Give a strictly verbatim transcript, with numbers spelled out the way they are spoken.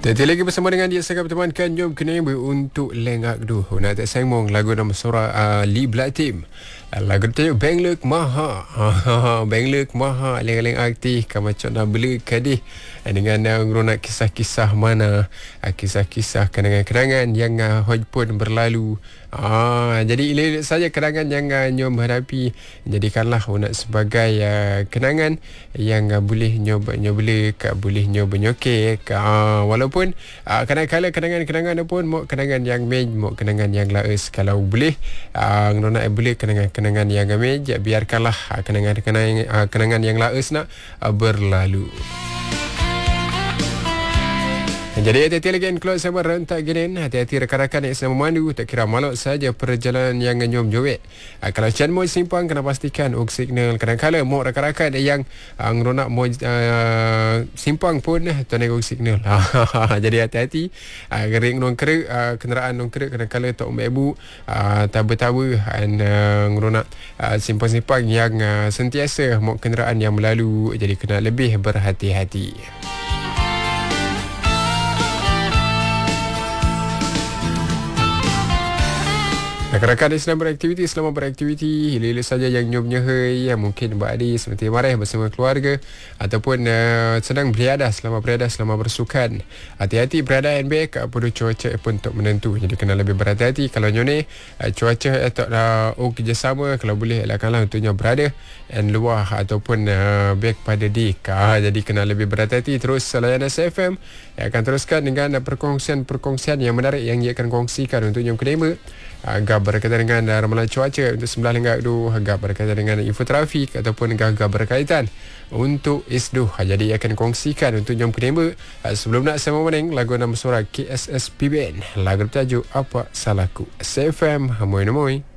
Tadi lagi bersama dengan dia saya bertemankan jom kena untuk lengak du. Nak tak sengmong lagu nama surah uh, Li Blatim. Uh, lagu tu Benglek Maha. Benglek Maha leng-leng aktif kamu macam nak beli kadih dengan uh, nak kisah-kisah mana uh, kisah-kisah kenangan-kenangan yang uh, hoj pun berlalu. Ah, jadi ilik saja kenangan yang uh, nyom hadapi jadikanlah nak sebagai uh, kenangan yang uh, boleh nyoba nyoba ke boleh nyoba nyokek uh, walaupun uh, kadang-kadang kenangan-kenangan pun mau kenangan yang mej mau kenangan yang laes kalau boleh uh, nak boleh kenangan-kenangan yang mej biarkanlah uh, kenangan-kenangan uh, kenangan yang laes nak uh, berlalu. Jadi hati-hati lagi keluar sama rentak gini. Hati-hati rakan-rakan yang sedang memandu. Tak kira maluk saja perjalanan yang nyom jowek. Uh, kalau Chan mau simpang kena pastikan uk signal. Kadang-kadang mau rakan-rakan yang uh, ngeronak mau uh, simpang pun tuan uk signal. Jadi hati-hati. Uh, Gering nong kerek uh, kenderaan nong kerek kadang-kadang tok mak ibu uh, tabu-tabu dan uh, ngeronak uh, simpang-simpang yang uh, sentiasa mau kenderaan yang berlalu. Jadi kena lebih berhati-hati. Rakan-rakan yang sedang beraktiviti, selamat beraktiviti. Hila-hila saja yang nyomnya hai, yang mungkin berada seperti marah bersama keluarga ataupun uh, sedang beriadah, selamat beriadah, selamat bersukan. Hati-hati berada yang baik, perlu cuaca pun untuk menentu. Jadi kena lebih berhati-hati. Kalau nyone uh, cuaca atau uh, oh, kerjasama, kalau boleh elakkanlah untuknya berada dan luar ataupun uh, baik pada dik. Uh, jadi kena lebih berhati-hati. Terus layanan S F M yang akan teruskan dengan uh, perkongsian-perkongsian yang menarik yang ia akan kongsikan untuk nyom kelima. Agak berkaitan dengan ramalan cuaca untuk sembilan hingga dua, agak berkaitan dengan info trafik ataupun agak berkaitan untuk isdu. Jadi akan kongsikan untuk jom kedua. Sebelum nak sama meneng lagu nama suara K S S P B N, lagu bertajuk Apa Salahku. S F M Hamoy Namoy.